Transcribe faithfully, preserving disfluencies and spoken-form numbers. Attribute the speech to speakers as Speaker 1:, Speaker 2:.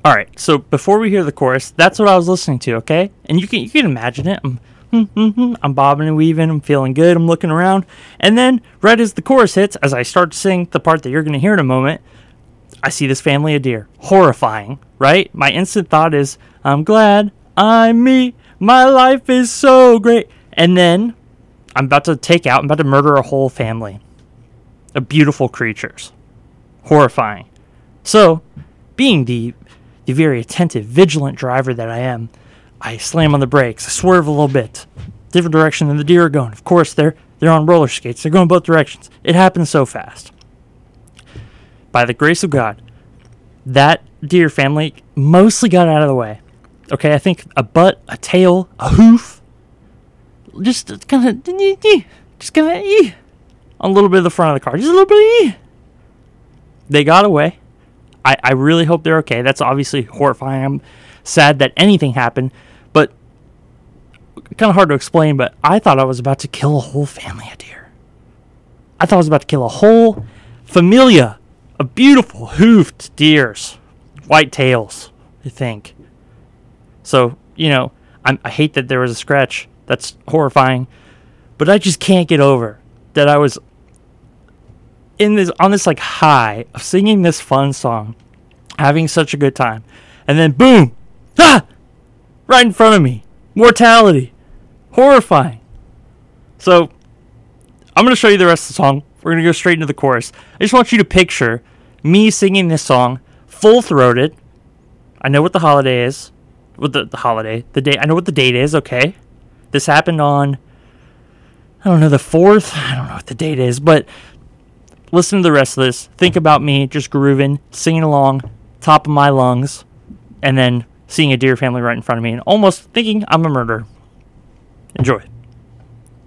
Speaker 1: All right, so before we hear the chorus, that's what I was listening to, okay? And you can you can imagine it. I'm, I'm bobbing and weaving. I'm feeling good. I'm looking around. And then, right as the chorus hits, as I start to sing the part that you're going to hear in a moment, I see this family of deer. Horrifying, right? My instant thought is, I'm glad I'm me. My life is so great. And then, I'm about to take out, I'm about to murder a whole family of beautiful creatures. Horrifying. So, being the the very attentive, vigilant driver that I am, I slam on the brakes, I swerve a little bit, different direction than the deer are going. Of course, they're they're on roller skates. They're going both directions. It happens so fast. By the grace of God, that deer family mostly got out of the way. Okay, I think a butt, a tail, a hoof, just kind of, just kind of, on a little bit of the front of the car, just a little bit. They got away. I, I really hope they're okay. That's obviously horrifying. I'm sad that anything happened, but kind of hard to explain, but I thought I was about to kill a whole family of deer. I thought I was about to kill a whole familia of beautiful hoofed deers. White tails, I think. So, you know, I'm, I hate that there was a scratch. That's horrifying. But I just can't get over that I was in this on this like high of singing this fun song, having such a good time, and then boom, ah, right in front of me, mortality, horrifying. So I'm gonna show you the rest of the song. We're gonna go straight into the chorus. I just want you to picture me singing this song full throated. I know what the holiday is, what the the holiday, the day. I know what the date is. Okay, this happened on, I don't know, the fourth. I don't know what the date is, but listen to the rest of this. Think about me just grooving, singing along, top of my lungs, and then seeing a deer family right in front of me and almost thinking I'm a murderer. Enjoy.